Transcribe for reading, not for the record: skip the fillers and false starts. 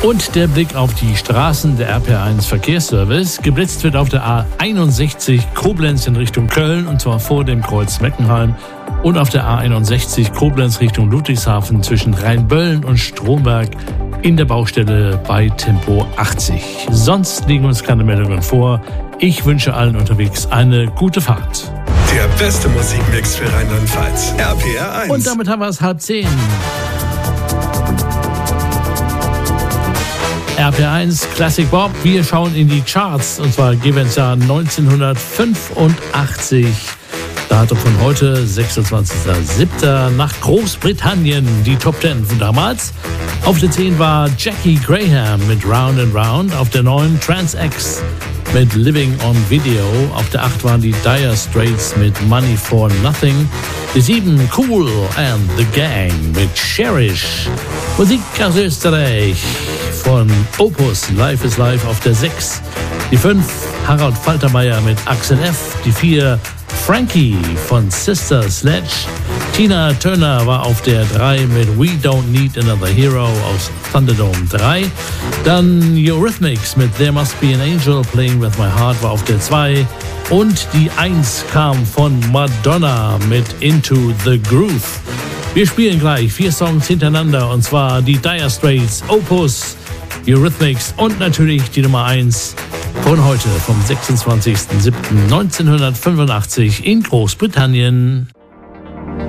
Und der Blick auf die Straßen der RPR1 Verkehrsservice. Geblitzt wird auf der A61 Koblenz in Richtung Köln, und zwar vor dem Kreuz Meckenheim. Und auf der A61 Koblenz Richtung Ludwigshafen zwischen Rheinböllen und Stromberg in der Baustelle bei Tempo 80. Sonst liegen uns keine Meldungen vor. Ich wünsche allen unterwegs eine gute Fahrt. Der beste Musikmix für Rheinland-Pfalz. RPR1. Und damit haben wir es 9:30. RPR1 Classic Bob. Wir schauen in die Charts, und zwar gehen wir ins Jahr 1985. Datum von heute, 26.07. nach Großbritannien. Die Top 10 von damals. Auf der 10 war Jackie Graham mit Round and Round. Auf der 9 Trans-X mit Living on Video. Auf der 8 waren die Dire Straits mit Money for Nothing. Die 7 Cool and the Gang mit Cherish. Musik aus Österreich von Opus, Life is Life auf der 6. Die 5 Harald Faltermeier mit Axel F. Die 4 Frankie von Sister Sledge. Tina Turner war auf der 3 mit We Don't Need Another Hero aus Thunderdome 3. Dann Eurythmics mit There Must Be an Angel Playing With My Heart war auf der 2. Und die 1 kam von Madonna mit Into the Groove. Wir spielen gleich 4 Songs hintereinander, und zwar die Dire Straits, Opus, Eurythmics und natürlich die Nummer 1 von heute, vom 26.07.1985 in Großbritannien.